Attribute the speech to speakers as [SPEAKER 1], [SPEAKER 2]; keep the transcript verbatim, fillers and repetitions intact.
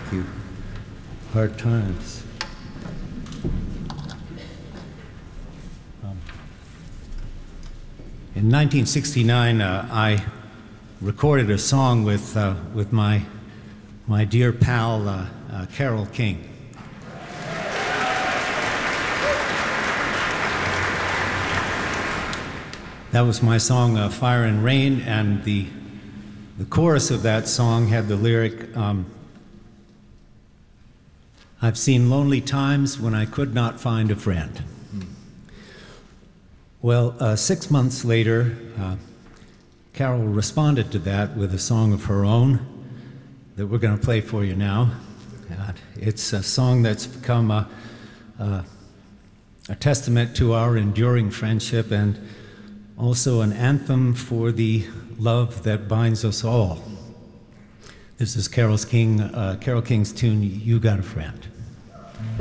[SPEAKER 1] you. Hard times. Um, in nineteen sixty-nine, uh, I recorded a song with uh, with my my dear pal uh, uh, Carole King. That was my song, uh, Fire and Rain, and the, the chorus of that song had the lyric, um, I've seen lonely times when I could not find a friend. Mm. Well, uh, six months later, uh, Carole responded to that with a song of her own that we're going to play for you now. Uh, it's a song that's become a, a, a testament to our enduring friendship and also an anthem for the love that binds us all. This is Carole King, uh, Carole King's tune, You Got a Friend.